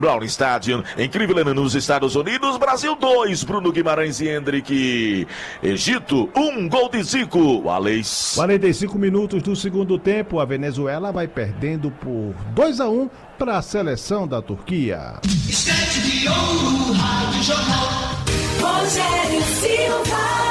Brown Stadium, em Cleveland, nos Estados Unidos. Brasil 2, Bruno Guimarães e Hendrick. Egito 1, gol de Zico. Alex. 45 minutos do segundo tempo, a Venezuela vai perdendo por 2-1 para a seleção da Turquia. Estante de ouro, Rádio Jornal, Rogério Silva.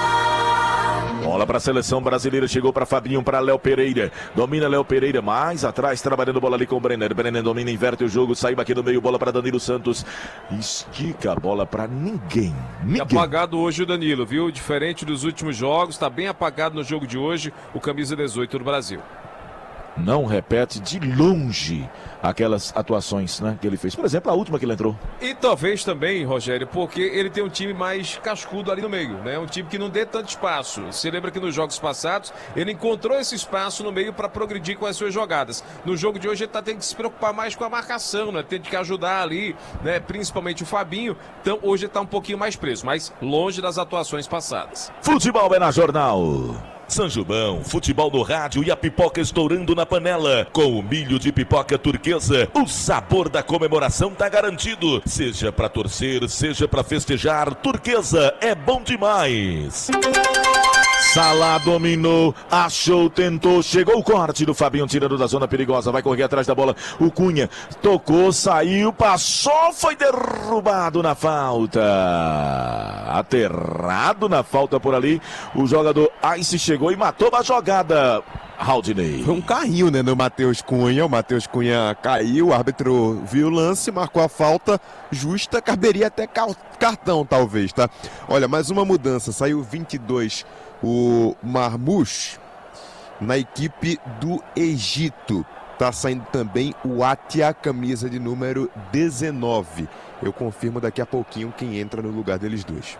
Bola para a seleção brasileira, chegou para Fabinho, para Léo Pereira. Domina Léo Pereira, mais atrás, trabalhando bola ali com o Brenner. Brenner domina, inverte o jogo, saiu aqui no meio, bola para Danilo Santos. Estica a bola para ninguém. Apagado hoje o Danilo, viu? Diferente dos últimos jogos, está bem apagado no jogo de hoje, o camisa 18 do Brasil. Não repete de longe aquelas atuações, né, que ele fez. Por exemplo, a última que ele entrou. E talvez também, Rogério, porque ele tem um time mais cascudo ali no meio, né? Um time que não dê tanto espaço. Você lembra que nos jogos passados ele encontrou esse espaço no meio para progredir com as suas jogadas. No jogo de hoje ele está tendo que se preocupar mais com a marcação, né? Tem que ajudar ali, né? Principalmente o Fabinho. Então hoje ele está um pouquinho mais preso, mas longe das atuações passadas. Futebol é na Jornal. Sanjubão, futebol no rádio e a pipoca estourando na panela. Com o milho de pipoca turquesa, o sabor da comemoração tá garantido. Seja pra torcer, seja pra festejar, turquesa é bom demais. Salah dominou, achou, tentou, chegou o corte do Fabinho, tirando da zona perigosa, vai correr atrás da bola, o Cunha tocou, saiu, passou, foi derrubado na falta, aterrado na falta por ali, o jogador Ice chegou e matou a jogada. Haldinei. Foi um carrinho, né, no Matheus Cunha. O Matheus Cunha caiu, o árbitro viu o lance, marcou a falta justa, caberia até cartão, talvez, tá? Olha, mais uma mudança, saiu 22, o Marmouche, na equipe do Egito. Tá saindo também o Atia, camisa de número 19. Eu confirmo daqui a pouquinho quem entra no lugar deles dois.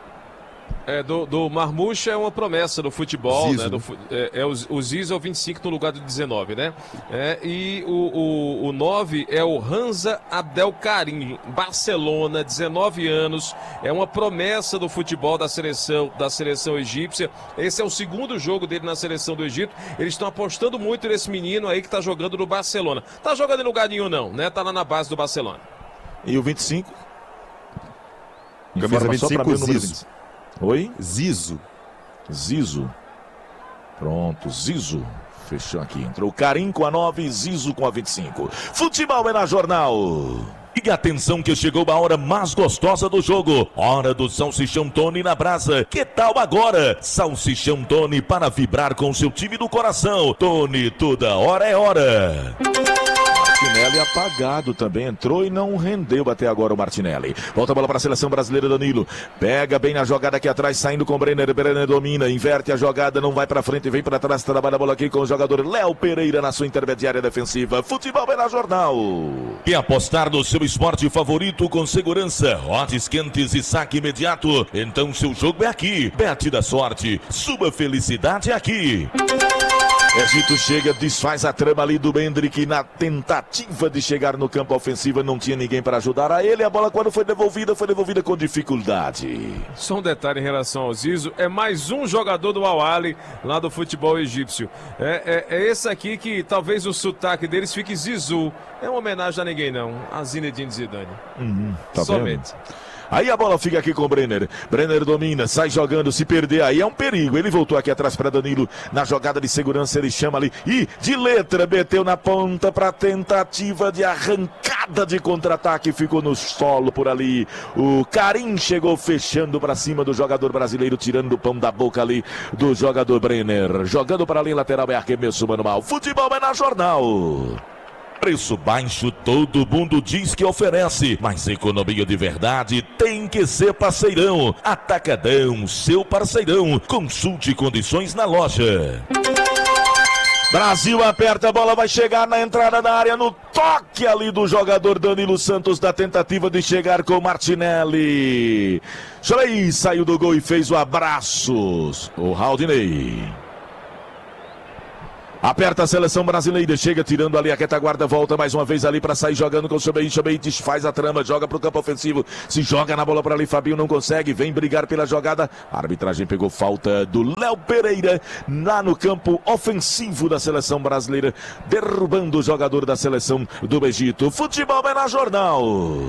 Do Marmouche é uma promessa do futebol, Zizo, né? O Zizo é o 25 no lugar do 19, né? E o 9 é o Hamza Abdelkarim, Barcelona, 19 anos, é uma promessa do futebol da seleção egípcia. Esse é o segundo jogo dele na seleção do Egito. Eles estão apostando muito nesse menino aí que tá jogando no Barcelona. Tá jogando em lugar nenhum não, né? Tá lá na base do Barcelona. E o 25? Camisa 25, Zizo. Oi? Zizo. Pronto, Zizo. Fechou aqui. Entrou o Karim com a 9 e Zizo com a 25. Futebol é na Jornal. E atenção que chegou a hora mais gostosa do jogo. Hora do Salsichão Tony na brasa. Que tal agora? Salsichão Tony para vibrar com seu time do coração. Tony, toda hora é hora. Martinelli apagado também, entrou e não rendeu até agora o Martinelli. Volta a bola para a seleção brasileira, Danilo. Pega bem na jogada aqui atrás, saindo com o Brenner. Brenner domina, inverte a jogada, não vai para frente, vem para trás, trabalha a bola aqui com o jogador Léo Pereira na sua intermediária defensiva. Futebol é na Jornal. E apostar no seu esporte favorito com segurança, odds quentes e saque imediato. Então seu jogo é aqui. Bet da sorte, sua felicidade é aqui. Egito chega, desfaz a trama ali do Hendrick na tentativa de chegar no campo ofensivo, não tinha ninguém para ajudar a ele, a bola quando foi devolvida com dificuldade. Só um detalhe em relação ao Zizo, é mais um jogador do Al-Ahly lá do futebol egípcio. É esse aqui que talvez o sotaque deles fique Zizu, é uma homenagem a ninguém não, a Zinedine Zidane. Tá somente. Vendo? Aí a bola fica aqui com o Brenner. Brenner domina, sai jogando, se perder aí é um perigo. Ele voltou aqui atrás para Danilo. Na jogada de segurança ele chama ali. E de letra meteu na ponta para tentativa de arrancada de contra-ataque. Ficou no solo por ali. O Karim chegou fechando para cima do jogador brasileiro, tirando o pão da boca ali do jogador Brenner. Jogando para ali lateral é arremesso manual. Futebol é na Jornal. Preço baixo todo mundo diz que oferece, mas economia de verdade tem que ser Parceirão. Atacadão, seu parceirão. Consulte condições na loja. Brasil aperta, a bola vai chegar na entrada da área, no toque ali do jogador Danilo Santos, da tentativa de chegar com o Martinelli. Cholei saiu do gol e fez o abraço. O Haldinei. Aperta a seleção brasileira, chega tirando ali a retaguarda, volta mais uma vez ali para sair jogando com o Chubei, desfaz a trama, joga pro campo ofensivo, se joga na bola para ali, Fabinho não consegue, vem brigar pela jogada, a arbitragem pegou falta do Léo Pereira, lá no campo ofensivo da seleção brasileira, derrubando o jogador da seleção do Egito. Futebol é na Jornal.